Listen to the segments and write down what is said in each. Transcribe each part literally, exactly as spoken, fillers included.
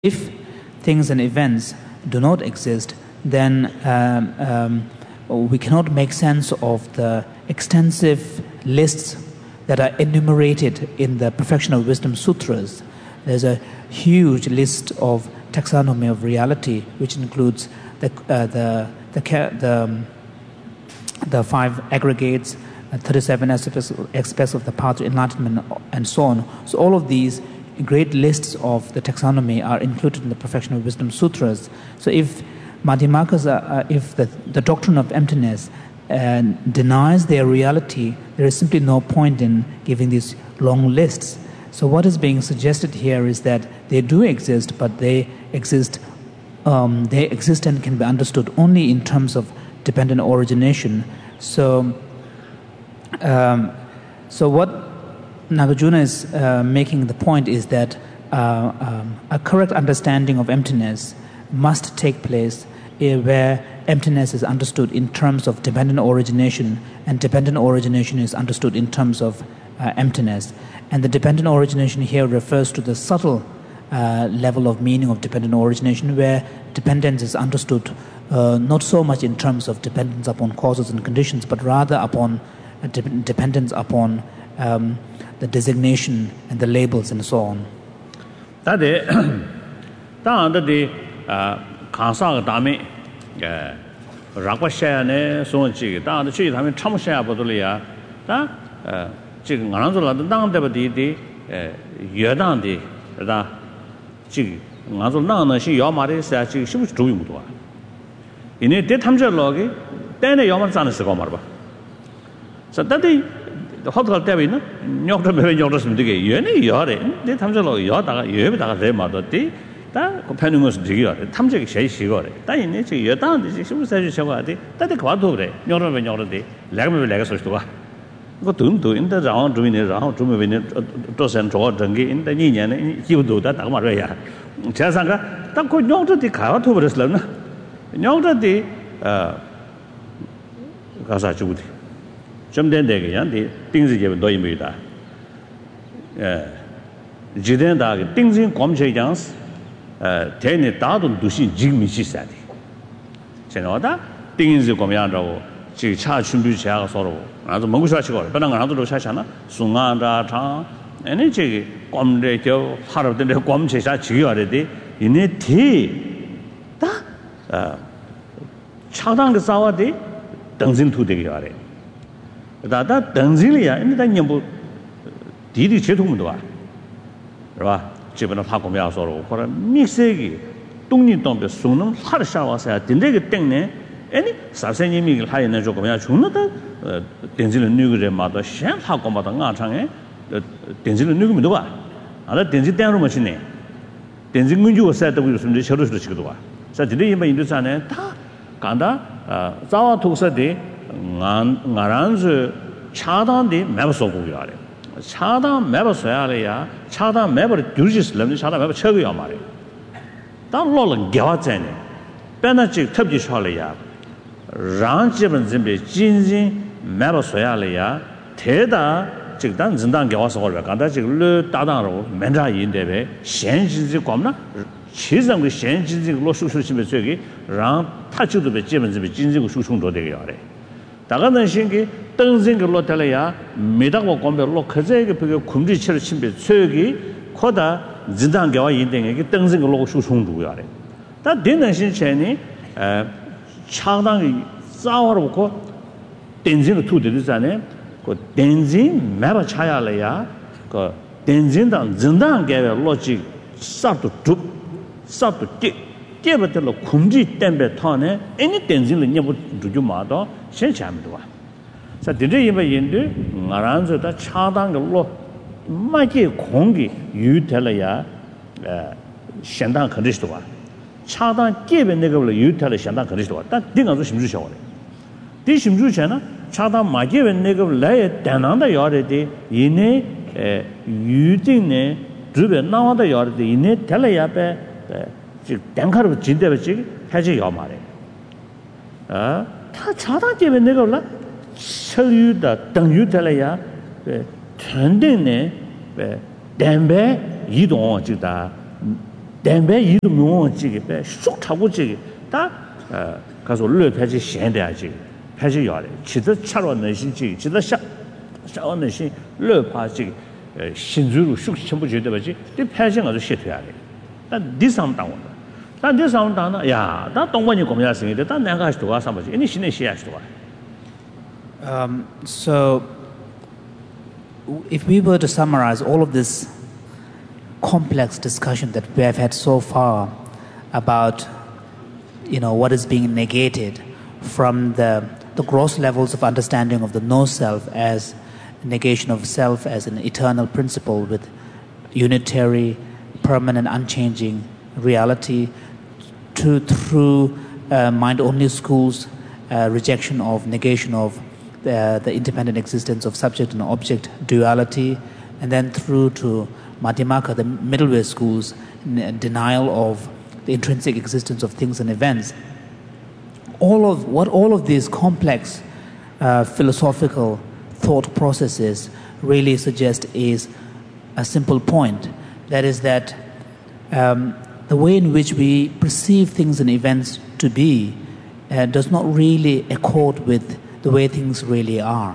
If things and events do not exist, then um, um, we cannot make sense of the extensive lists that are enumerated in the Perfection of Wisdom Sutras. There's a huge list of taxonomy of reality, which includes the uh, the the the, um, the five aggregates, uh, thirty-seven aspects, aspects of the path to enlightenment, and so on. So all of these great lists of the taxonomy are included in the Perfection of Wisdom Sutras. So if Madhyamakas, uh, if the, the doctrine of emptiness uh, denies their reality, there is simply no point in giving these long lists. So what is being suggested here is that they do exist, but they exist, um, they exist and can be understood only in terms of dependent origination. So, um, so what Nagarjuna is uh, making the point is that uh, um, a correct understanding of emptiness must take place uh, where emptiness is understood in terms of dependent origination, and dependent origination is understood in terms of uh, emptiness. And the dependent origination here refers to the subtle uh, level of meaning of dependent origination, where dependence is understood uh, not so much in terms of dependence upon causes and conditions, but rather upon uh, de- dependence upon um, the designation and the labels and so on. That is, that the Kansa Dami, Rakwashane, so on, that the Chi, I mean, Chamusha Bodolia, that Chicken Anzola, down the Didi, Yodandi, that Chi, Anzola, she Yomari said she was doing to her. In a detamja logi, then a Yoman is a Gomarba. So that the hotel Tabina, Nyota Yodas Midi, Yeni Yore, they Tamjalo Yota, Yota, Remadoti, that Companions Digger, Tamjak Shay Shigore, Dine, Yotan, she was said Shawati, that the Quadore, Yora Yorodi, Lagam Legasostua. Go to him to in the round, doing it round, to move in it, Tos and Tor, Dungi, in the Ninian, he would do that, Amaria. Chasanga, that could not the car to Breslan. Nyota the Gasachuti. Some then they the things you do in Mida. Jiden Dag, things in Comche Jans, ten it out to see Jimmy, she said. Senoda, things you come yonder, she charged to be share sorrow. As a Mogusha, but another Shashana, Sunganda, Tang, and each come later, part of the Comche Sachi already, in a tea. Chadang Sawadi, Tangzin to the Yare. That Tanzilia, and then you did it to Mudua. Chipin of Hakomia or for a Missegi, Tungni Tombe Sunum, Harshawa said, Tindeg Tene, any Sasani Miguel High and Jokomia Chunata, Tenzil Nugu Mother, Sham Hakomata Change, Tenzil Nugu Mudua, and that Tenzil Dano Machine. Tenzil Munju said that we were from the Church to Chidua. So today, in the Sana, Kanda, Zawa Tosade. Naranz Chadan de Mabasoguare. Chadan Mabasoalia, Chadan Maber Dujis Lemon, Chadan Maber Chevy. Don't loll Gawatan, Benachik Tubji Shalia, Ranchibin Zimbi, Jinzi, Mabasoalia, Teda, Chikdan Zindan Gawas or Gandachik Lu Tadaro, Mendra in Debe, Shenji Comna, Chisam with Shenji Losu Shimbi, Ran Touch of the Jimins with Jinzi Shushun to the Yare. Tagadan Shingi, Tenzing Lotalia, Medago Gombe Lokazeg, Kumji Chimbi, Tsugi, Koda, Zidan Gawa Yinding, Tenzing Lo Shushun to Yare. That dinner Shin Cheni, Chadang Zawaroko, Tenzing to the Dizane, Tenzing, Mabachaya Lea, Tenzing, Zindan gave a logic, Sub to Tup, Sub to Tick. Give it a Kumji Tembe Tone, any Tenzil Nebu Dujumado, Shencham. So the day in the Naranza, that Chadang law, Maki Kongi, you tell ya Shandan Kadistua. Chadang gave a nigger, you tell a Shandan Kadistua. That didn't know Shimju. This Shimju Chana, Chadang might give a nigger lay Dananda Yordi, Ine, you didn't do it now the Yordi, Ine, Teleyape. Tanker of Jindavici has a Yomare. Ah, Tata gave a nigger, tell you that Dang you tell ya, turned in, Dembe, you don't want you that 但别一路没这个，别说差不这个，但呃，可是老派是现代这个，派是要的，其实吃了那些这个，其实下下了那些老派这个，呃，新走路熟悉不觉得吧？这这派些我是协调的，但第三档我的，但第三档呢，呀，但东莞你国家生意的，但哪个还是多啊？什么去？你现在写还是多啊？ Um, so, if we were to summarize all of this complex discussion that we have had so far about, you know, what is being negated from the, the gross levels of understanding of the no-self as negation of self as an eternal principle with unitary, permanent, unchanging reality, to through uh, mind-only schools, uh, rejection of negation of The, the independent existence of subject and object duality, and then through to Madhyamaka, the middle way schools, n- denial of the intrinsic existence of things and events. All of what all of these complex uh, philosophical thought processes really suggest is a simple point. That is that um, the way in which we perceive things and events to be uh, does not really accord with the way things really are.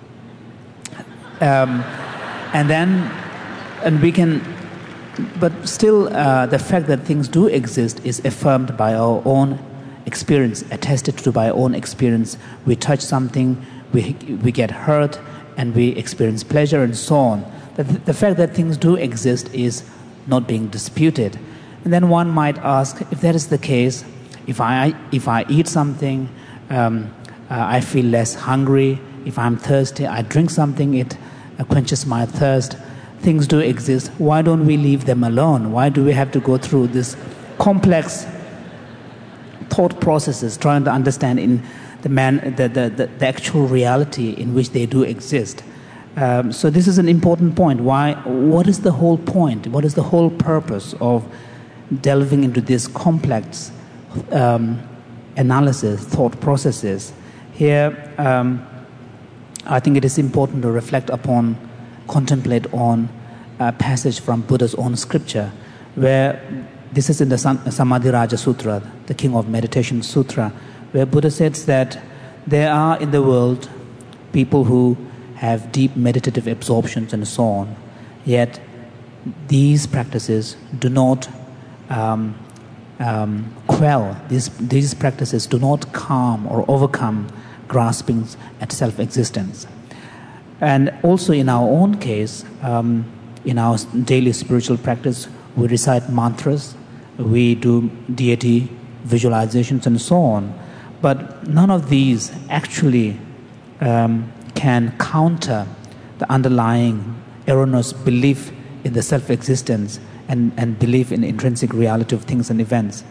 Um, and then, and we can, but still uh, the fact that things do exist is affirmed by our own experience, attested to by our own experience. We touch something, we, we get hurt, and we experience pleasure and so on. The, the fact that things do exist is not being disputed. And then one might ask, if that is the case, if I, if I eat something, um, Uh, I feel less hungry. If I'm thirsty, I drink something, it uh, quenches my thirst. Things do exist. Why don't we leave them alone? Why do we have to go through this complex thought processes trying to understand in the, man, the, the, the, the actual reality in which they do exist? Um, so this is an important point. Why? What is the whole point? What is the whole purpose of delving into this complex um, analysis, thought processes? Here, um, I think it is important to reflect upon, contemplate on a passage from Buddha's own scripture, where this is in the Samadhi Raja Sutra, the King of Meditation Sutra, where Buddha says that there are in the world people who have deep meditative absorptions and so on, yet these practices do not um, um, quell, these, these practices do not calm or overcome graspings at self-existence. And also in our own case, um, in our daily spiritual practice, we recite mantras, we do deity visualizations and so on, but none of these actually um, can counter the underlying erroneous belief in the self-existence and, and belief in the intrinsic reality of things and events.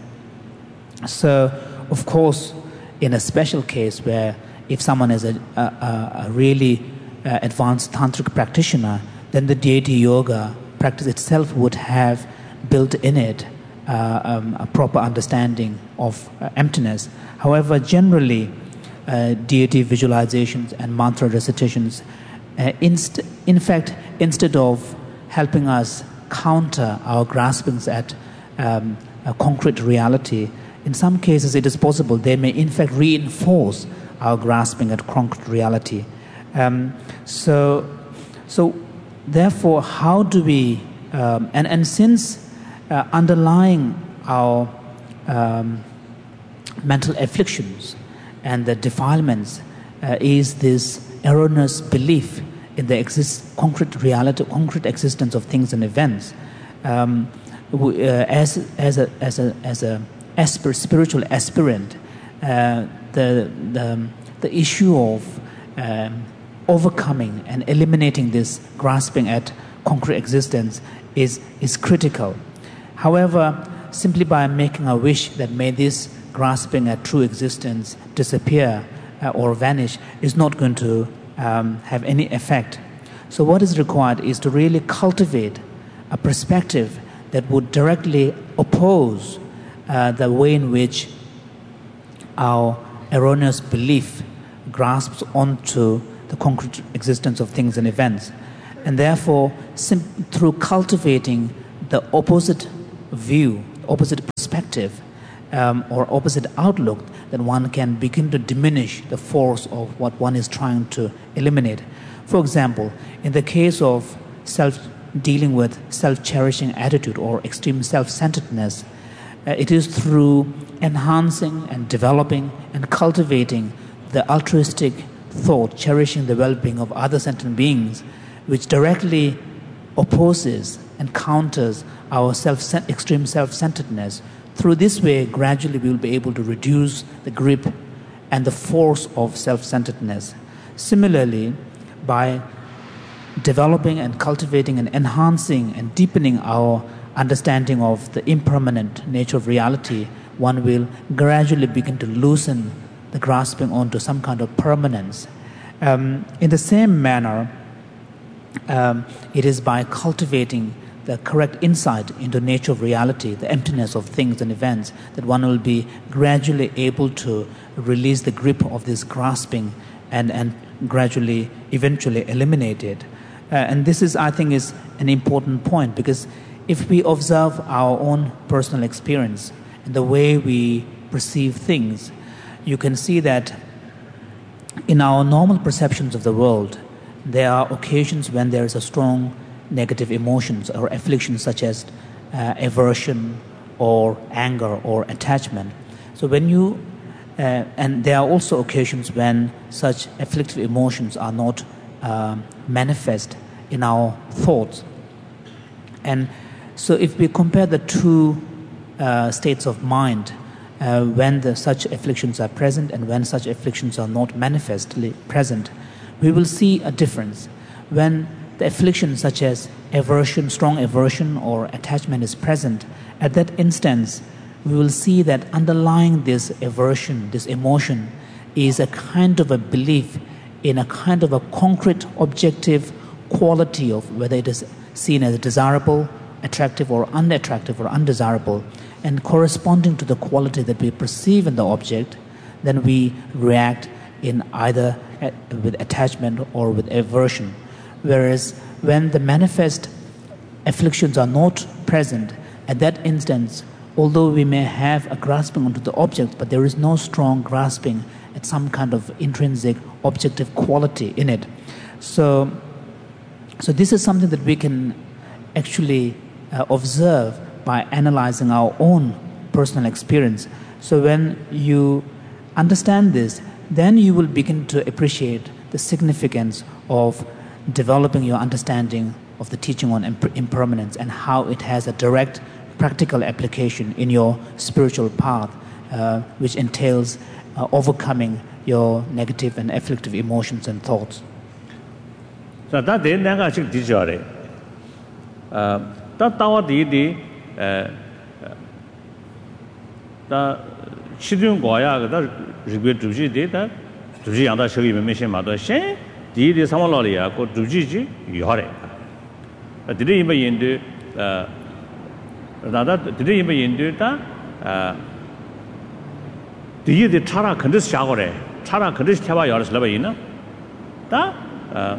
So, of course, in a special case where if someone is a, a, a really uh, advanced tantric practitioner, then the deity yoga practice itself would have built in it uh, um, a proper understanding of uh, emptiness. However, generally, uh, deity visualizations and mantra recitations, uh, inst- in fact, instead of helping us counter our graspings at um, a concrete reality, in some cases it is possible they may in fact reinforce our grasping at concrete reality. Um, so, so therefore, how do we, um, and, and since uh, underlying our um, mental afflictions and the defilements uh, is this erroneous belief in the exist, concrete reality, concrete existence of things and events, um, we, uh, as, as a, as a, as a aspir- spiritual aspirant, uh, the, the, the issue of um, overcoming and eliminating this grasping at concrete existence is, is critical. However, simply by making a wish that may this grasping at true existence disappear uh, or vanish is not going to um, have any effect. So what is required is to really cultivate a perspective that would directly oppose uh, the way in which our erroneous belief grasps onto the concrete existence of things and events. And therefore, sim- through cultivating the opposite view, opposite perspective, um, or opposite outlook, then one can begin to diminish the force of what one is trying to eliminate. For example, in the case of self dealing with self-cherishing attitude or extreme self-centeredness, uh, it is through enhancing and developing and cultivating the altruistic thought, cherishing the well-being of other sentient beings, which directly opposes and counters our self extreme self-centeredness. Through this way, gradually we will be able to reduce the grip and the force of self-centeredness. Similarly, by developing and cultivating and enhancing and deepening our understanding of the impermanent nature of reality, one will gradually begin to loosen the grasping onto some kind of permanence. Um, in the same manner, um, it is by cultivating the correct insight into the nature of reality, the emptiness of things and events, that one will be gradually able to release the grip of this grasping and, and gradually, eventually eliminate it. Uh, and this is, I think, is an important point, because if we observe our own personal experience and the way we perceive things, you can see that in our normal perceptions of the world, there are occasions when there is a strong negative emotions or afflictions such as uh, aversion or anger or attachment. So when you, uh, and there are also occasions when such afflictive emotions are not uh, manifest in our thoughts. And so if we compare the two uh, states of mind, uh, when the, such afflictions are present and when such afflictions are not manifestly present, we will see a difference. When the affliction such as aversion, strong aversion or attachment is present, at that instance, we will see that underlying this aversion, this emotion, is a kind of a belief in a kind of a concrete, objective quality of whether it is seen as desirable, attractive or unattractive or undesirable, and corresponding to the quality that we perceive in the object, then we react in either with attachment or with aversion. Whereas when the manifest afflictions are not present, at that instance, although we may have a grasping onto the object, but there is no strong grasping at some kind of intrinsic objective quality in it. So, so this is something that we can actually uh, observe by analyzing our own personal experience. So when you understand this, then you will begin to appreciate the significance of developing your understanding of the teaching on imper- impermanence and how it has a direct practical application in your spiritual path, uh, which entails uh, overcoming your negative and afflictive emotions and thoughts. So that then I should teach you. Uh, that tower did uh, the children Goya, that regret to did that to see other show you mention mother shame, did some lolly, go to Gigi, you are it. Did he even into uh, did he even into that? The Tara can this shower, Tara can this Tava Yaris Lavina? That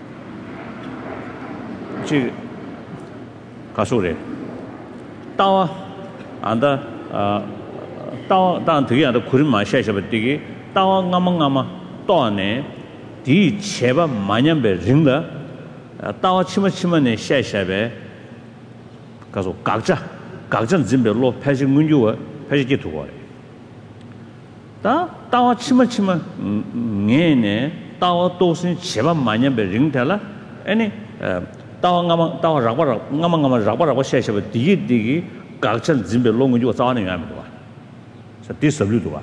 she Kasure Tower and the Tower down to the Kurima Shashabati, Tower Namangama, Tone, the Cheva Manyambe Ringa, Tower Chimachimane Shashabe, Kazo Gagja, Gagjan Zimbe Lo, Passing Munua, Passage to worry. Da Tower Chimachima Nene, Tower Tosin Cheva Manyambe Ringtella, any Tower Tower Rabara, Namanga Rabara was Shasha, Digi Digi, Gagjan Zimbe Long you was on in Amadua. So this of Ludua.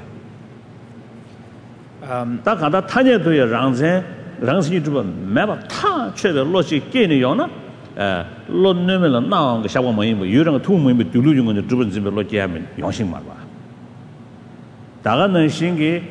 Takada Tanya to your Ranze, Ranzi to a map, Ta, Cheddar, Logic, Geniona, Lord Nemela now, the Shawama, you don't two women to losing on the Druban Zimbe Logiamin, Yoshing Marva. Dagana Shingi,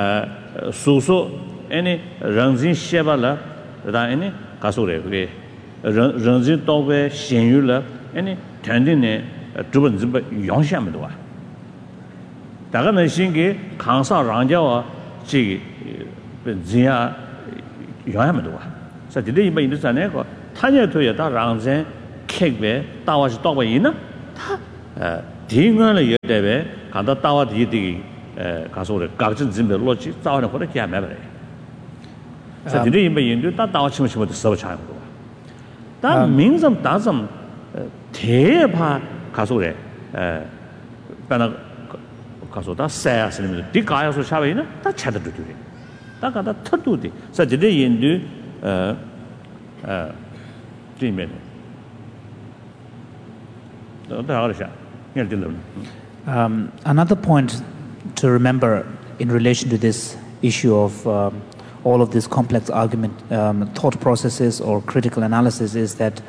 Suso, any Ranzin Shevala, that any Kasure, Ranzin Tobe, Shenula, any Tandine, Druban Zimbe, Yonshamadua. Dagana Shingi, Kansa Ranjawa, Chi, Zia, Yohamadua. So today, by the Sanego, Tanya to your Ranzin, Kegbe, Tawas Tobaina, 에 디응을 여대베 간다 따와 디디 에 가서래 각진 짐베 로지 싸우는 거를 기하면 그래. 자, 디디 임베 인도 다 따와 치면 치면 서 차는 거. 다 민점 다점 대파 가서래 에 바나 가서다 사야스는 디 가야서 샤베이나 다 차도 되게. 다 가다 터도디. 자, 디디 인도 에 에 디면 Um, another point to remember in relation to this issue of um, all of these complex argument um, thought processes or critical analysis is that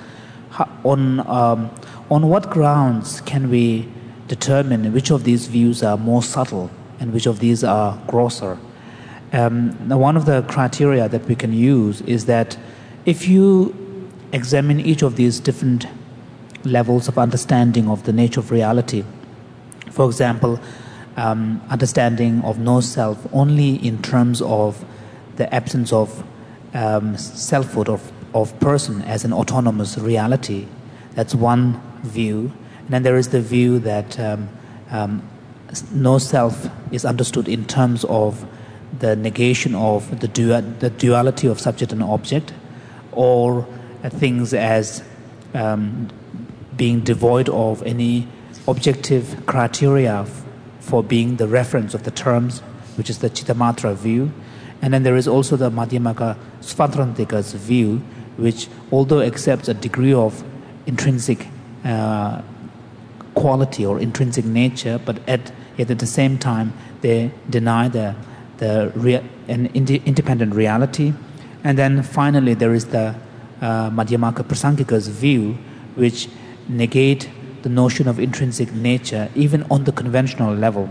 on um, on what grounds can we determine which of these views are more subtle and which of these are grosser? Um, now, one of the criteria that we can use is that if you examine each of these different levels of understanding of the nature of reality. For example, um, understanding of no self only in terms of the absence of um, selfhood of, of person as an autonomous reality. That's one view. And then there is the view that um, um, no self is understood in terms of the negation of the, du- the duality of subject and object, or uh, things as um, being devoid of any objective criteria f- for being the reference of the terms, which is the Chittamatra view. And then there is also the Madhyamaka Svatrantikas view, which although accepts a degree of intrinsic uh, quality or intrinsic nature, but at, yet at the same time they deny the, the rea- an indi- independent reality. And then finally there is the uh, Madhyamaka Prasangika's view, which negate the notion of intrinsic nature even on the conventional level.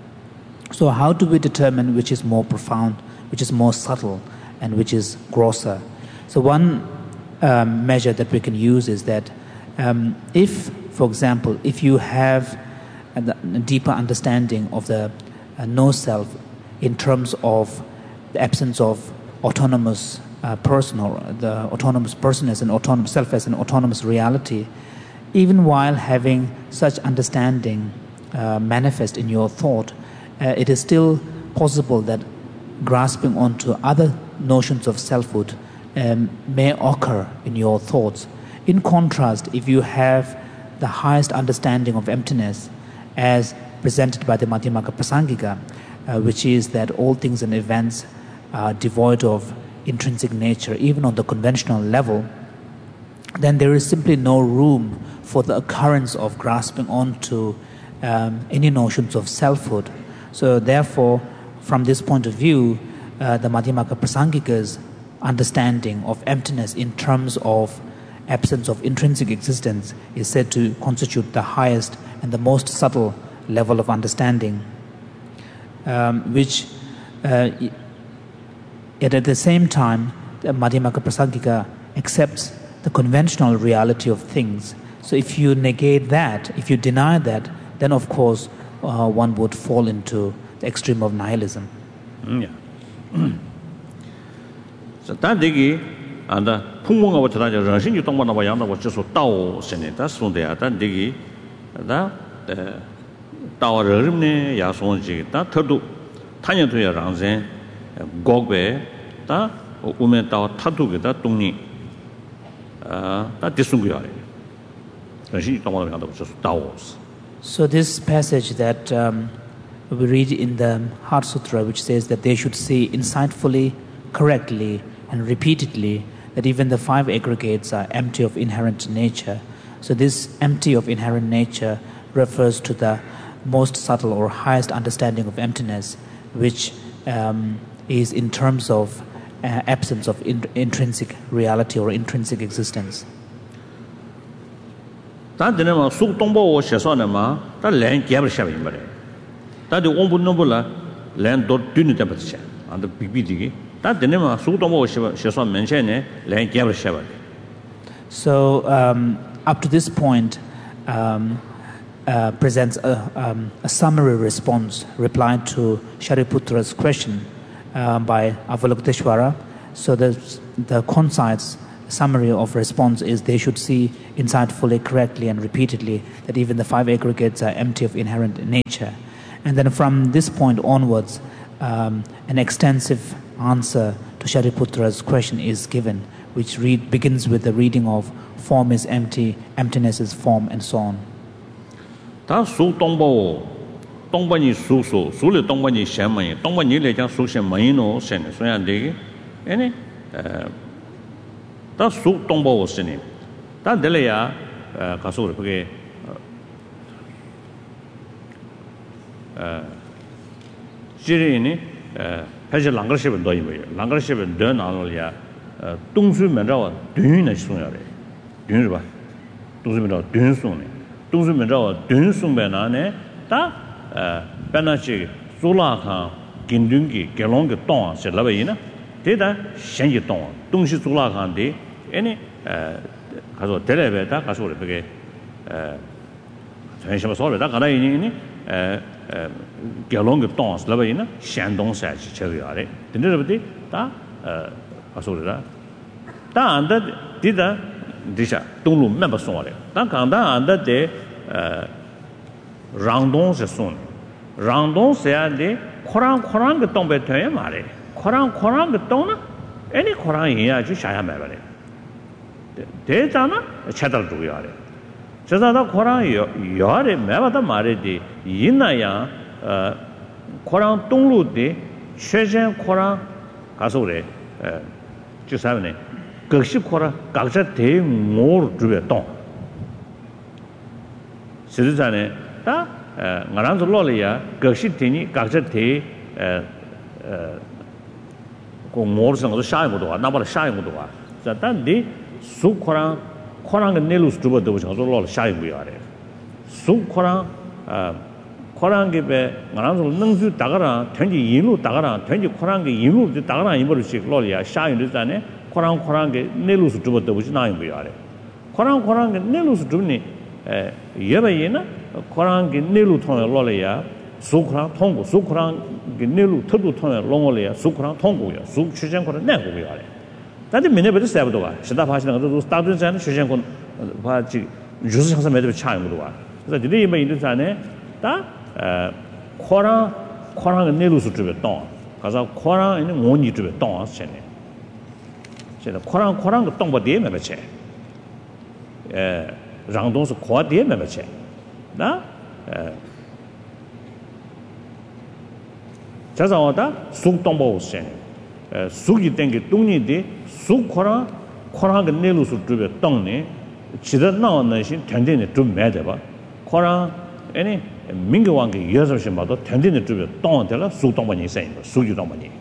So how do we determine which is more profound, which is more subtle, and which is grosser? So one um, measure that we can use is that um, if, for example, if you have a, a deeper understanding of the uh, no-self in terms of the absence of autonomous uh, person, or the autonomous person as an autonomous self as an autonomous reality, even while having such understanding uh, manifest in your thought, uh, it is still possible that grasping onto other notions of selfhood um, may occur in your thoughts. In contrast, if you have the highest understanding of emptiness as presented by the Madhyamaka Prasangika, uh, which is that all things and events are devoid of intrinsic nature, even on the conventional level, then there is simply no room for the occurrence of grasping onto um, any notions of selfhood. So therefore, from this point of view, uh, the Madhyamaka Prasangika's understanding of emptiness in terms of absence of intrinsic existence is said to constitute the highest and the most subtle level of understanding, um, which uh, yet at the same time, the Madhyamaka Prasangika accepts the conventional reality of things. So if you negate that, if you deny that, then of course uh, one would fall into the extreme of nihilism. Yeah. So that digi and the Pumanga what I Rashin you don't want to buy on what just Tao Senate, that's one day at that digi that Tao Rimne Yasonji, that Turdu Tanya to your Ranzen, Gogbe, that woman Tao Tatu, that Tuni. So this passage that um, we read in the Heart Sutra, which says that they should see insightfully, correctly, and repeatedly that even the five aggregates are empty of inherent nature. So this empty of inherent nature refers to the most subtle or highest understanding of emptiness, which um, is in terms of Uh, absence of in- intrinsic reality or intrinsic existence. So um, up to this point um, uh, presents a, um, a summary response reply to Shariputra's question Um, by Avalokiteshvara. So the, the concise summary of response is they should see insightfully, correctly, and repeatedly that even the five aggregates are empty of inherent nature. And then from this point onwards, um, an extensive answer to Shariputra's question is given, which read, begins with the reading of form is empty, emptiness is form, and so on. Ta su tongbo tongbo ni su su su le tongbo ni shen mai tongbo ni le jang su shen mai no shen so yan de ene eh ta su tongbo wo shen ta de le ya ka su le ke eh jiri ni eh ha je lang ge shi ben do yi wei lang ge shi ben de na lo ya eh dong su men zhao dun ne su ya le dun是吧dong su men zhao dun su ne dong su men zhao dun su ben na ne ta eh ben na chi su la kan kin dun ki ge long ge dong se la wei na de da xian yi dong dong shi su la kan de ene eh ka so de le be da ka so le be ge eh 全什么说了da ka na yi ni eh eh ge long ge dong se la wei na xian dong sai chi che ya le de de be de da eh ka so le da da an da de da de sha dong lu men ba song le da kan da an da de eh rang dong se song rang dong se ya de korang korang ge dong be de ma le korang korang ge dong na any korang yin ya ji sha ya ma ba le de da na che da du ya le che da da korang yo yo le ma ba da ma le de yin na ya eh korang dong lu de che zhen korang ka so le eh ji sa ne ge shi korang ga zhe de mo zhu be dong实际上呢，他呃，我让做老了呀，各式的呢，各式的呃呃，个模式我都下一步多啊，哪怕是下一步多啊，这但你苏可能可能个内陆是主要都是我做老了下一步呀的，苏可能呃，可能个呗，我让做能做大个人，团结一路大个人，团结可能个一路就大个人一步是老了呀，下一步在呢，可能可能个内陆是主要都是哪一步呀的，可能可能个内陆是主呢。에 예배에는 코란기 내루 통해 로래야 수크랑 통고 수크랑 내루 터도 통해 롱올이야 수크랑 통고야 수 추전코는 내고야 래 다들 민에버도 세버도가 시다 파시는 것도 스타트 전에 추전코 봐지 주스 항상 매도 차이도 와 그래서 이제 이번 인도 전에 다에 코란 코란 내루 수주에 동 가서 코란 있는 원이 주에 동 왔잖아 제가 코란 코란 그 동바 대에 매매체 에让东是跨点慢慢去，那呃，加上我的苏东包线，呃，苏一点个东尼的苏可能可能个内陆是这边东呢，其他那那些团队呢准备的吧，可能哎呢，明个往个有什么都团队呢这边东的了，苏东包人生，苏就东包人。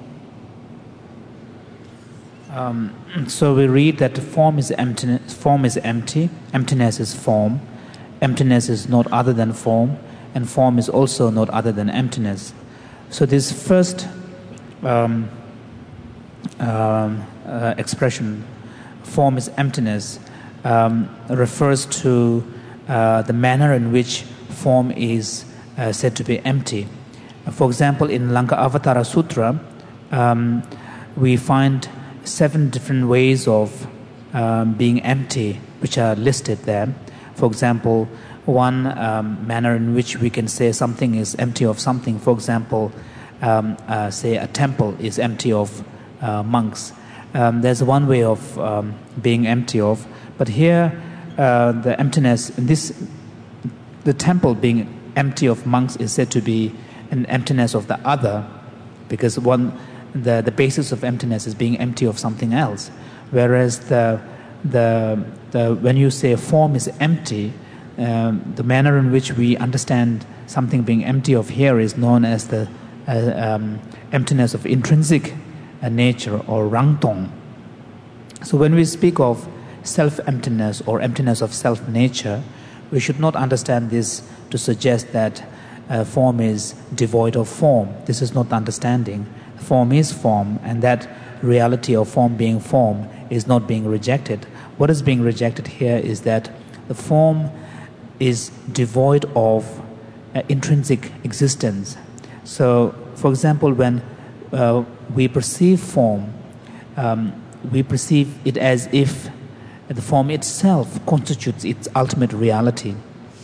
Um, so we read that form is emptiness, form is empty, emptiness is form, emptiness is not other than form, and form is also not other than emptiness. So this first um, um, uh, expression, form is emptiness, um, refers to uh, the manner in which form is uh, said to be empty. For example, in Lanka-Avatara Sutra, um, we find seven different ways of um, being empty, which are listed there. For example, one um, manner in which we can say something is empty of something. For example, um, uh, say a temple is empty of uh, monks. Um, there's one way of um, being empty of, but here uh, the emptiness, this, the temple being empty of monks is said to be an emptiness of the other, because one. The, the basis of emptiness is being empty of something else, whereas the, the, the, when you say form is empty, um, the manner in which we understand something being empty of here is known as the uh, um, emptiness of intrinsic uh, nature, or rangtong. So when we speak of self-emptiness or emptiness of self-nature, we should not understand this to suggest that uh, form is devoid of form. This is not understanding. Form is form, and that reality of form being form is not being rejected. What is being rejected here is that the form is devoid of uh, intrinsic existence. So, for example, when uh, we perceive form, um, we perceive it as if the form itself constitutes its ultimate reality.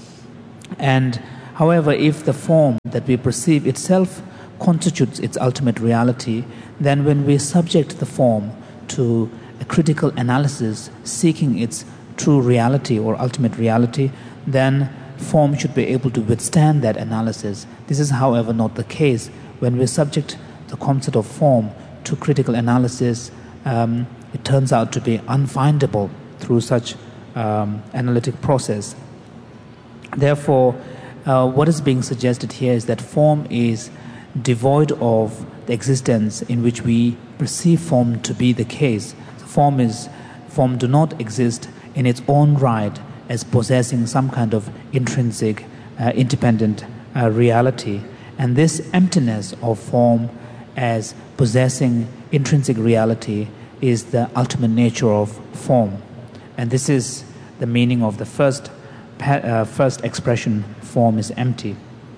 And however, if the form that we perceive itself constitutes its ultimate reality, then when we subject the form to a critical analysis seeking its true reality or ultimate reality, then form should be able to withstand that analysis. This is, however, not the case. When we subject the concept of form to critical analysis, um, it turns out to be unfindable through such um, analytic process. Therefore, uh, what is being suggested here is that form is devoid of the existence in which we perceive form to be the case. Form is form do not exist in its own right as possessing some kind of intrinsic, uh, independent uh, reality. And this emptiness of form as possessing intrinsic reality is the ultimate nature of form. And this is the meaning of the first uh, first expression, form is empty.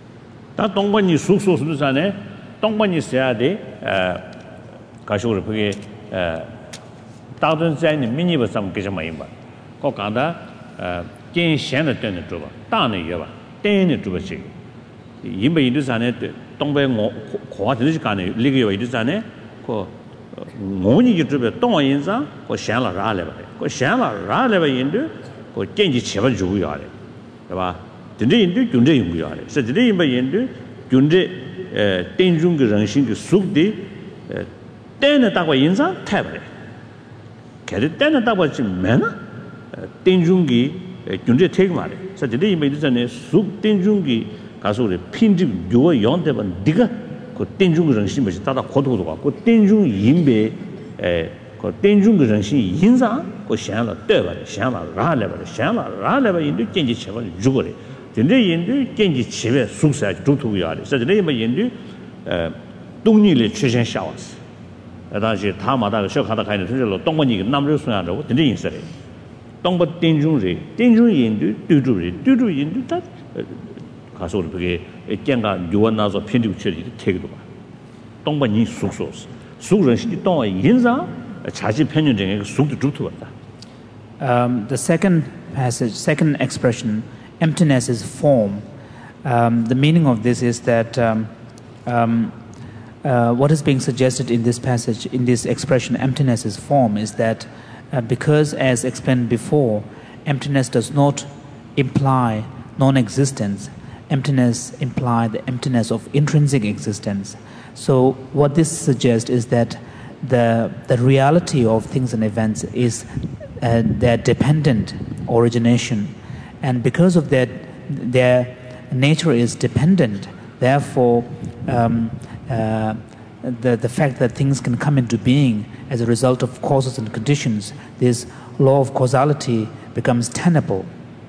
다 동반이 숙소스도 전에 동반이 써야 돼. 어 가시고 그게 어 다른 자는 미니버 좀 그저 많이 봐. 거 간다 어 괜찮은 때는 줘 봐. 다는 여 봐. 때는 줘 봐지. 인베 인도 전에 동배 뭐 고아 되지 간에 리그 인도 전에 그 뭐니 유튜브에 동안 인사 그 샹라 라래 봐. 그 샹라 라래 봐 인도 그 genji cheba jugu yare, right? Dinde indu junde yungu yare. So dinde imba indu junde tenjung ge rangxing ge suk di tena takwa yinza taibare. Kere tena takwa chi mena tenjung ge junde teg mare. So dinde imba indu zane suk tenjung ge kaso re pinjig yuwa yon teba diga ko tenjung ge rangxing bachi tata kodo kodo ko tenjung yinbe 그 땡중의 정신이 인사 그 샹라 떠버려 샹라 라레버려 샹라 라레버 인도 genji cheba 죽어래 근데 인도 genji chebe 숙사 두투야 그래서 근데 뭐 인도 어 동리를 최신 샤워스 다시 다마다 쇼카다 가는 틀로 동번이 남을 수야라고 근데 인사래 동번 땡중리 땡중 인도 두두리 두두 인도 다 가서 그게 땡가 요원나서 편집 처리 태기도 봐 동번이 숙소스 숙런시 동아 인사 Um, the second passage, second expression, emptiness is form. Um, the meaning of this is that um, um, uh, what is being suggested in this passage, in this expression, emptiness is form, is that uh, because, as explained before, emptiness does not imply non-existence. Emptiness implies the emptiness of intrinsic existence. So what this suggests is that The, the reality of things and events is uh, their dependent origination. And because of that, their nature is dependent. Therefore, um, uh, the, the fact that things can come into being as a result of causes and conditions, this law of causality becomes tenable.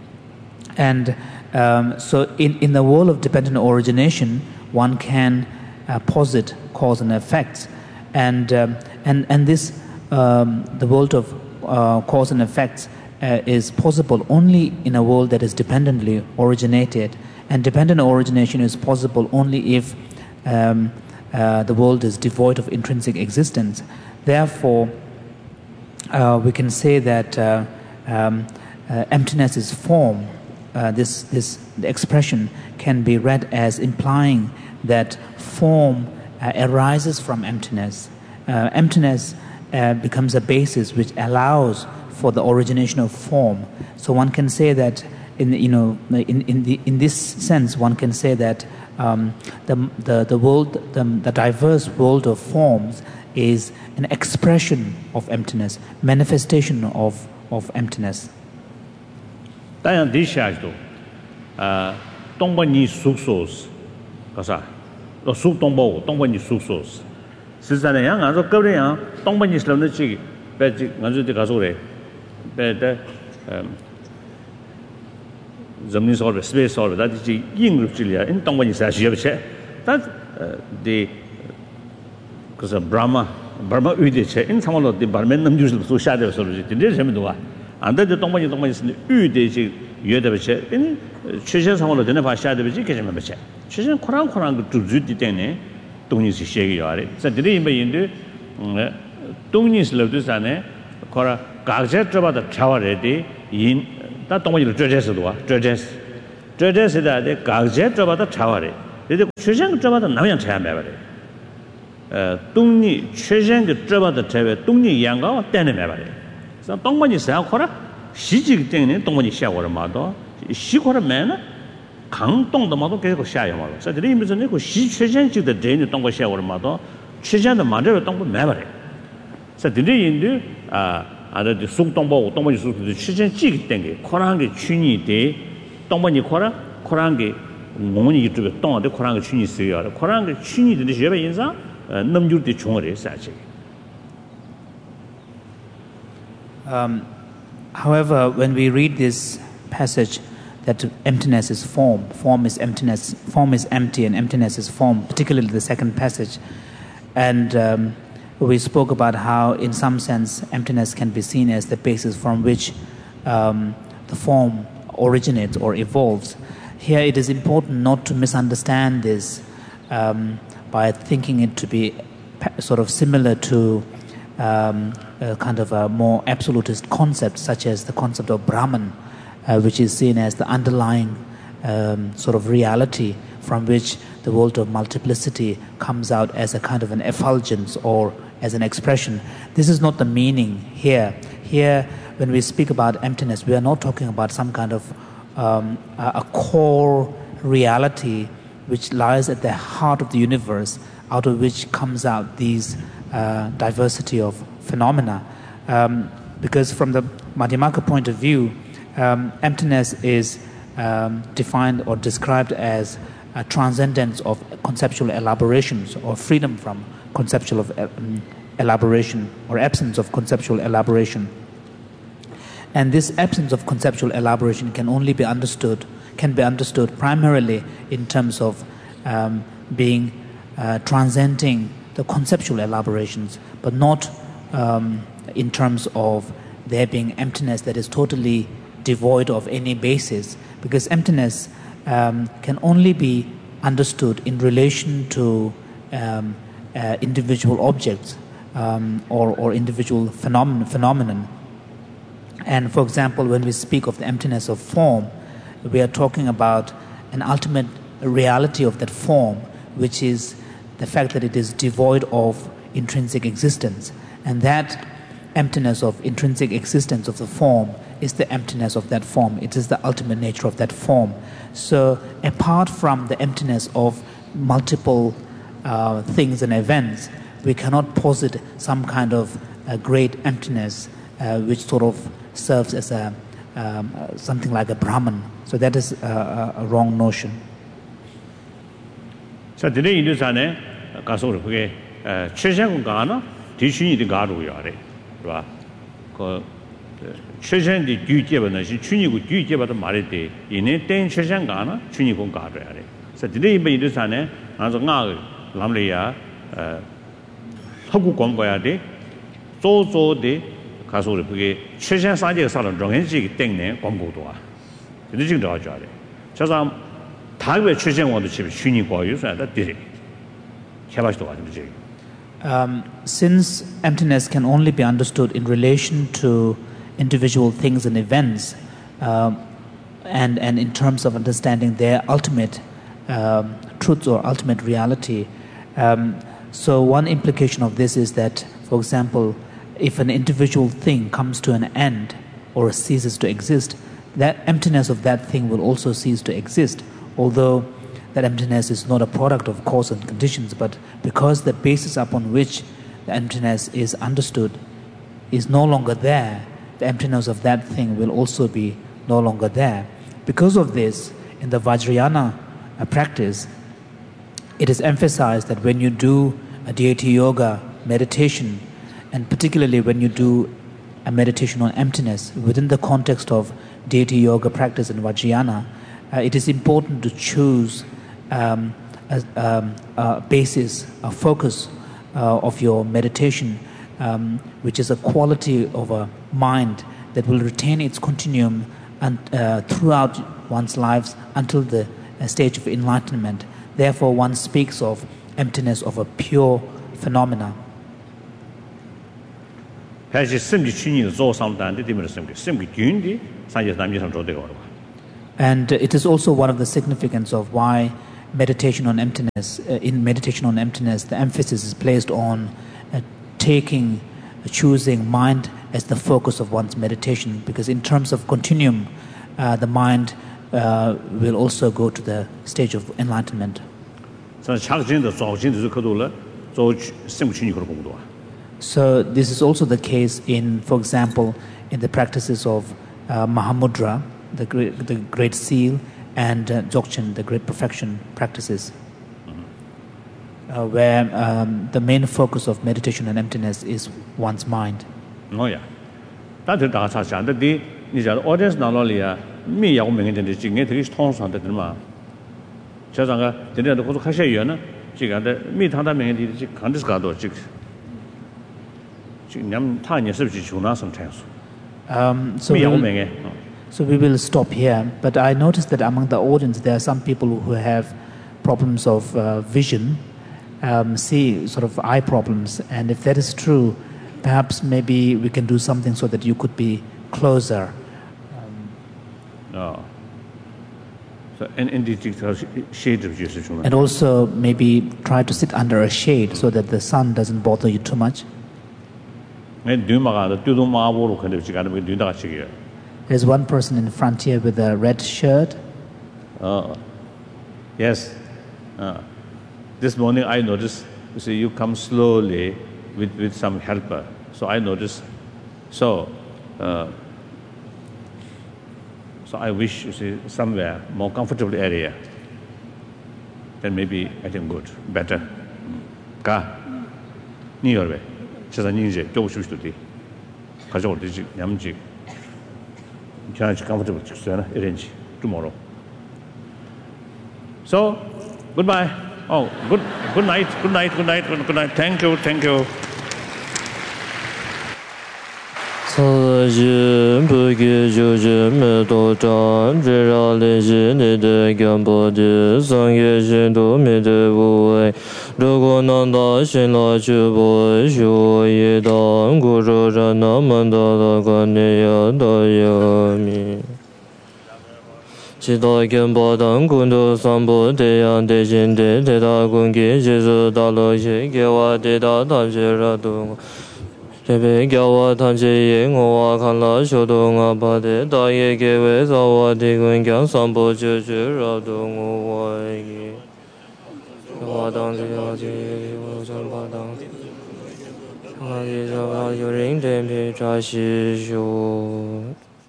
And um, so in, in the world of dependent origination, one can uh, posit cause and effects. And um, and and this um, the world of uh, cause and effects uh, is possible only in a world that is dependently originated, and dependent origination is possible only if um, uh, the world is devoid of intrinsic existence. Therefore, uh, we can say that uh, um, uh, emptiness is form. Uh, this this expression can be read as implying that form Uh, arises from emptiness. Uh, emptiness uh, becomes a basis which allows for the origination of form. So one can say that, in you know, in in the in this sense, one can say that um, the the the world, the, the diverse world of forms, is an expression of emptiness, manifestation of of emptiness. 当然，底下就啊，东北你宿舍是干啥？ 또 숙동보 동번이 숙소스 실제는 양 아주 거래야 동번이 슬럼는 지 배지 가지고 가서 그래 배대 음 점리 서버 스페이스 서버 다지 인그룹질이야 인 동번이 사시여체 다디 그래서 브라마 브라마 의대체 인 상황으로 디 바르멘 남주실 소 샤데 서버지 근데 재미도가 안 돼도 동번이 동번이 쓰는 의대지 유대베체 인 최신 상황으로 되는 바 샤데베지 계시면 베체 최신 코랑코랑 그 주주디 때문에 동의시 시행이 와래. 그래서 드리 임베인데 동니 슬럽도산에 거라 각제 잡아다 차와래디 인 다동이를 저제스도와 저제스 저제스다데 각제 잡아다 차와래 근데 최장 잡아다 남양 차야 매버래 어 동니 최장 잡아다 차에 동니 양가 때네 매버래 그래서 동만이 사 거라 시지 때문에 동만이 시하고를 마도 시고를 매나 강동도 마도 계속 시야요 말로 그래서 이 무슨 그 시최장지의 대는 동거 시하고를 마도 최장의 만져를 동거 매버래 그래서 드리인데 아 아들 속동보 동만이 속도 최장지 때문에 코란 게 춘이 돼 동만이 코라 코란 게 몸이 이쪽에 동안데 코란 게 춘이 있어요 코란 게 춘이 되는 시에 인사 넘줄 때 종을 했어야지 Um, however, when we read this passage, that emptiness is form, form is emptiness, form is empty, and emptiness is form, particularly the second passage. And um, we spoke about how, in some sense, emptiness can be seen as the basis from which um, the form originates or evolves. Here, it is important not to misunderstand this um, by thinking it to be sort of similar to Um, a kind of a more absolutist concept, such as the concept of Brahman, uh, which is seen as the underlying um, sort of reality from which the world of multiplicity comes out as a kind of an effulgence or as an expression. This is not the meaning here. Here, when we speak about emptiness, we are not talking about some kind of um, a, a core reality which lies at the heart of the universe, out of which comes out these uh, diversity of phenomena. Um, because from the Madhyamaka point of view, um, emptiness is um, defined or described as a transcendence of conceptual elaborations or freedom from conceptual of, um, elaboration or absence of conceptual elaboration. And this absence of conceptual elaboration can only be understood, can be understood primarily in terms of um, being uh, transcending the conceptual elaborations, but not um, in terms of there being emptiness that is totally devoid of any basis, because emptiness um, can only be understood in relation to um, uh, individual objects um, or, or individual phenomenon, phenomenon. And for example, when we speak of the emptiness of form, we are talking about an ultimate reality of that form, which is the fact that it is devoid of intrinsic existence. And that emptiness of intrinsic existence of the form is the emptiness of that form. It is the ultimate nature of that form. So apart from the emptiness of multiple uh, things and events, we cannot posit some kind of uh, great emptiness uh, which sort of serves as a um, uh, something like a Brahman. So that is a, a, a wrong notion. So today in this ane kaso ru ke cheshan ga na di chuni de ga ru ya re ba ko cheshan di gyu je ba na shi chuni gu gyu je ba de ma re de yin ten cheshan ga na chuni gu ga ru ya re so today in this ane a zo nga lam le ya eh hagu gong ga ya de zo zo de kaso ru ke cheshan sa je sa lo rong hen ji ding ne gong gu do a de jing da ja de cha sa Um, since emptiness can only be understood in relation to individual things and events, um, and, and in terms of understanding their ultimate um, truths or ultimate reality, um, so one implication of this is that, for example, if an individual thing comes to an end or ceases to exist, that emptiness of that thing will also cease to exist. Although that emptiness is not a product of cause and conditions, but because the basis upon which the emptiness is understood is no longer there, the emptiness of that thing will also be no longer there. Because of this, in the Vajrayana uh, practice, it is emphasized that when you do a deity yoga meditation, and particularly when you do a meditation on emptiness within the context of deity yoga practice in Vajrayana, Uh, it is important to choose um, a, um, a basis, a focus uh, of your meditation, um, which is a quality of a mind that will retain its continuum and, uh, throughout one's lives until the uh, stage of enlightenment. Therefore, one speaks of emptiness of a pure phenomena. 사실 심지 춘이 조 상단데 되면 심기 심기 균디 사실 남지상 조대가 와. And it is also one of the significance of why meditation on emptiness, uh, in meditation on emptiness, the emphasis is placed on uh, taking, uh, choosing mind as the focus of one's meditation, because in terms of continuum, uh, the mind uh, will also go to the stage of enlightenment. So this is also the case in, for example, in the practices of uh, Mahamudra, the great, the great seal, and uh, Dzogchen, the great perfection practices, mm-hmm. uh, where um, the main focus of meditation and emptiness is one's mind. Oh yeah, that's the that's the the the. You know, audience now only ah, me ya 我明天的今天这个通上的的嘛，就这个今天的工作开始远了，这个的me他的明天的这看的是搞多这个，这你们他也是不是就那什么程度？Um, so, we'll, so we will stop here. But I noticed that among the audience there are some people who have problems of uh, vision, um, see sort of eye problems, and if that is true, perhaps maybe we can do something so that you could be closer. Um, oh. So, and, and, shade and also maybe try to sit under a shade so that the sun doesn't bother you too much. There's one person in front here with a red shirt. Uh, yes. Uh, this morning I noticed, you see, you come slowly with, with some helper. So I noticed. So, uh, so I wish, you see, somewhere more comfortable area. Then maybe I think good, better. Ka, New York. 제가 이제 또 싶을 때 가져올 때 지금 냠지 저는 지금 comfortable just arrange tomorrow. So goodbye. Oh, good good night. Good night. Good night. Good night. Thank you. Thank you. 사진 보기 조짐에 도전 지라리진이 대견보디 상계신도 미대부에 루고난다 신라주보 쇼이당 구조자나 만다다가니야다야미 지다견보당 군도 삼보 대양 대신대 대다군기 지수달로시 개와 대다 담시라동 제베교와 단지의 ngwa 칸라 쇼동아 바데 다예 계외사와 대군경 삼보 주주라도 ngwa이 와당지야지 오전바당 하리자와 요링dem비 자시쇼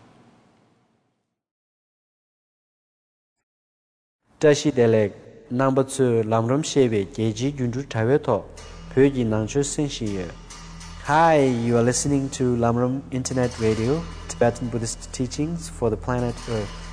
Tashi-delek number two lamram shebe geji jundu taweto pyoji nangcho senshiye. Hi, you are listening to Lamram Internet Radio, Tibetan Buddhist teachings for the planet Earth.